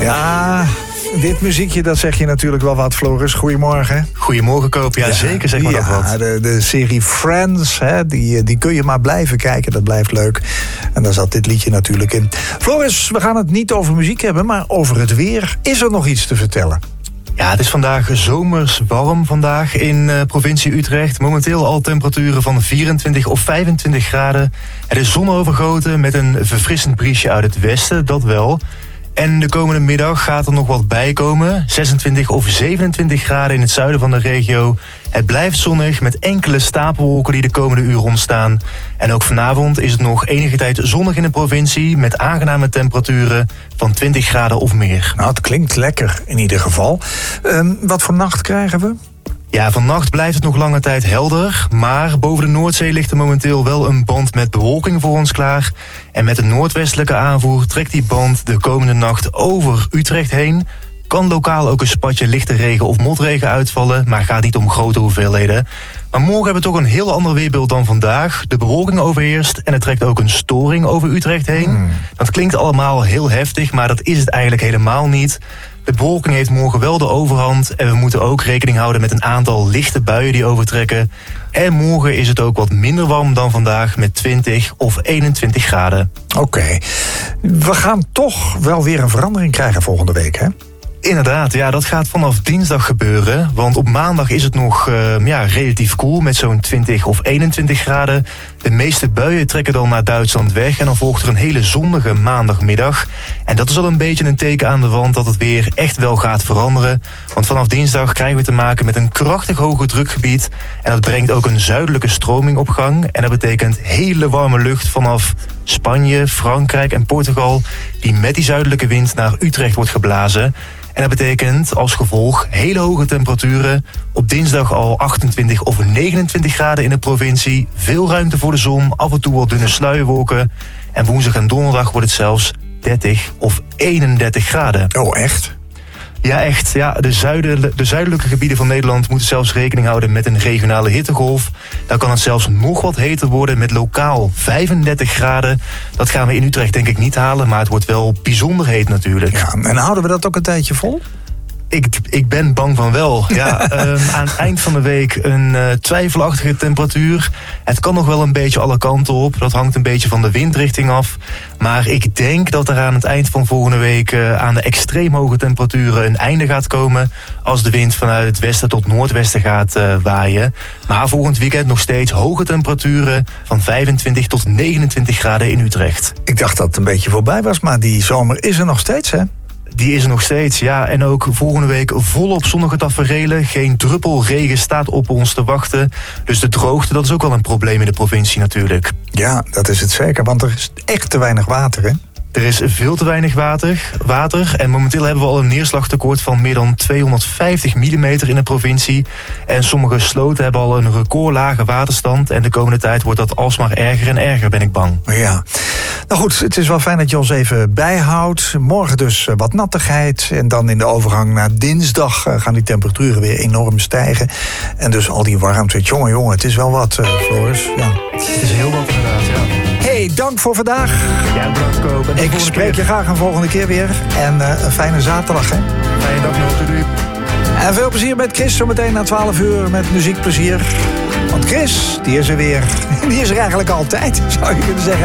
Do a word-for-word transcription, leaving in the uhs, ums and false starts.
Ja, dit muziekje, dat zeg je natuurlijk wel wat, Floris. Goedemorgen. Goedemorgen, Koop. Ja, ja zeker zeg maar ja, dat wat. De, de serie Friends, hè, die, die kun je maar blijven kijken. Dat blijft leuk. En daar zat dit liedje natuurlijk in. Floris, we gaan het niet over muziek hebben, maar over het weer. Is er nog iets te vertellen? Ja, het is vandaag zomers warm vandaag in uh, provincie Utrecht. Momenteel al temperaturen van vierentwintig of vijfentwintig graden. Het is zonovergoten met een verfrissend briesje uit het westen, dat wel. En de komende middag gaat er nog wat bij komen. zesentwintig of zevenentwintig graden in het zuiden van de regio. Het blijft zonnig met enkele stapelwolken die de komende uur ontstaan. En ook vanavond is het nog enige tijd zonnig in de provincie met aangename temperaturen van twintig graden of meer. Nou, het klinkt lekker in ieder geval. Uh, wat voor nacht krijgen we? Ja, vannacht blijft het nog lange tijd helder, maar boven de Noordzee ligt er momenteel wel een band met bewolking voor ons klaar. En met de noordwestelijke aanvoer trekt die band de komende nacht over Utrecht heen. Kan lokaal ook een spatje lichte regen of motregen uitvallen, maar gaat niet om grote hoeveelheden. Maar morgen hebben we toch een heel ander weerbeeld dan vandaag. De bewolking overheerst en het trekt ook een storing over Utrecht heen. Hmm. Dat klinkt allemaal heel heftig, maar dat is het eigenlijk helemaal niet. De bewolking heeft morgen wel de overhand en we moeten ook rekening houden met een aantal lichte buien die overtrekken. En morgen is het ook wat minder warm dan vandaag met twintig of eenentwintig graden. Oké, okay. We gaan toch wel weer een verandering krijgen volgende week, hè? Inderdaad, ja, dat gaat vanaf dinsdag gebeuren. Want op maandag is het nog uh, ja, relatief koel met zo'n twintig of eenentwintig graden. De meeste buien trekken dan naar Duitsland weg en dan volgt er een hele zonnige maandagmiddag. En dat is al een beetje een teken aan de wand dat het weer echt wel gaat veranderen. Want vanaf dinsdag krijgen we te maken met een krachtig hoge drukgebied. En dat brengt ook een zuidelijke stroming op gang. En dat betekent hele warme lucht vanaf Spanje, Frankrijk en Portugal, die met die zuidelijke wind naar Utrecht wordt geblazen. En dat betekent als gevolg hele hoge temperaturen. Op dinsdag al achtentwintig of negenentwintig graden in de provincie. Veel ruimte voor de zon, af en toe wat dunne sluierwolken. En woensdag en donderdag wordt het zelfs dertig of eenendertig graden. Oh, echt? Ja, echt. Ja, de, zuiden, de zuidelijke gebieden van Nederland moeten zelfs rekening houden met een regionale hittegolf. Dan kan het zelfs nog wat heter worden met lokaal vijfendertig graden. Dat gaan we in Utrecht denk ik niet halen, maar het wordt wel bijzonder heet natuurlijk. Ja, en houden we dat ook een tijdje vol? Ik, ik ben bang van wel. Ja, um, aan het eind van de week een uh, twijfelachtige temperatuur. Het kan nog wel een beetje alle kanten op. Dat hangt een beetje van de windrichting af. Maar ik denk dat er aan het eind van volgende week uh, aan de extreem hoge temperaturen een einde gaat komen. Als de wind vanuit het westen tot noordwesten gaat uh, waaien. Maar volgend weekend nog steeds hoge temperaturen van vijfentwintig tot negenentwintig graden in Utrecht. Ik dacht dat het een beetje voorbij was, maar die zomer is er nog steeds, hè? Die is er nog steeds, ja. En ook volgende week volop zonnige taferelen. Geen druppel regen staat op ons te wachten. Dus de droogte, dat is ook wel een probleem in de provincie natuurlijk. Ja, dat is het zeker, want er is echt te weinig water, hè? Er is veel te weinig water, water en momenteel hebben we al een neerslagtekort van meer dan tweehonderdvijftig millimeter in de provincie. En sommige sloten hebben al een recordlage waterstand en de komende tijd wordt dat alsmaar erger en erger, ben ik bang. Ja, nou goed, het is wel fijn dat je ons even bijhoudt. Morgen dus wat nattigheid en dan in de overgang naar dinsdag gaan die temperaturen weer enorm stijgen. En dus al die warmte, jongen, jongen, het is wel wat, uh, Floris. Ja. Het is heel wat inderdaad, ja. Hey, dank voor vandaag. Ja, bedankt Koop. Ik spreek je graag een volgende keer weer. En uh, een fijne zaterdag, hè? Fijne dag nog, doei. En veel plezier met Chris zometeen na twaalf uur met muziekplezier. Want Chris, die is er weer. Die is er eigenlijk altijd, zou je kunnen zeggen.